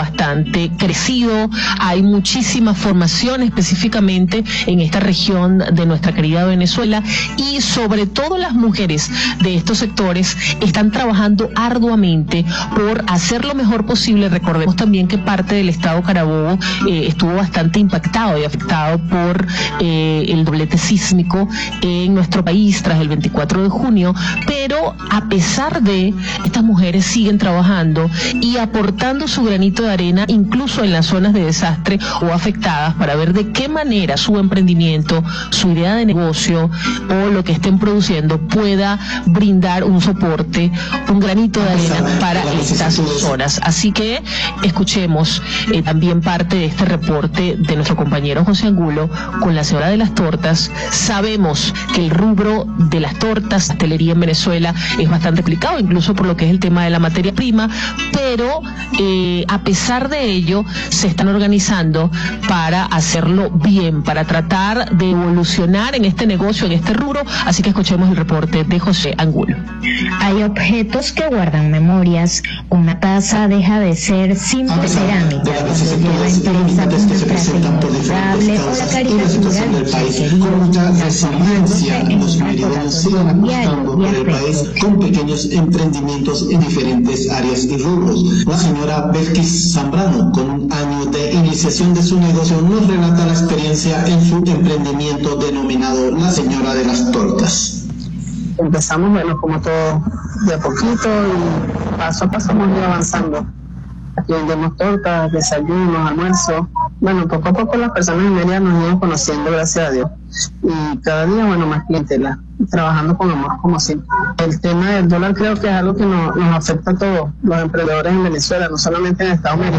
bastante crecido. Hay muchísima formación específicamente en esta región de nuestra querida Venezuela, y sobre todo las mujeres de estos sectores están trabajando arduamente por hacer lo mejor posible. Recordemos también que parte del estado Carabobo estuvo bastante impactado y afectado por el doblete sísmico en nuestro país tras el 24 de junio, pero a pesar de estas mujeres siguen trabajando y aportando su granito de arena incluso en las zonas de desastre o afectadas, para ver de qué manera su emprendimiento, su idea de negocio o lo que estén produciendo pueda brindar un soporte, un granito de arena para estas zonas. Así que escuchemos también parte de este reporte de nuestro compañero José Angulo con la señora de las tortas. Sabemos que el rubro de las tortas, pastelería en Venezuela es bastante complicado, incluso por lo que es el tema de la materia prima, pero a pesar de ello se están organizando para hacerlo bien, para tratar de evolucionar en este negocio, en este rubro. Así que escuchemos el reporte de José Angulo. Hay objetos que guardan memorias. Una taza deja de ser simple cerámica cuando lleva impresa una frase inolvidable o la caricatura de resiliencia, los meridianos siguen apostando por el país con pequeños emprendimientos en diferentes áreas y rubros. La señora Belkis Zambrano, con un año de iniciación de su negocio, nos relata la experiencia en su emprendimiento denominado La Señora de las Tortas. Empezamos, bueno, como todo, de a poquito y paso a paso hemos ido avanzando. Aquí vendemos tortas, desayunos, almuerzos. Bueno, poco a poco las personas en Mérida nos iban conociendo, gracias a Dios. Y cada día, bueno, más clientela, trabajando con amor, como siempre. El tema del dólar creo que es algo que nos afecta a todos los emprendedores en Venezuela, no solamente en Estados Unidos.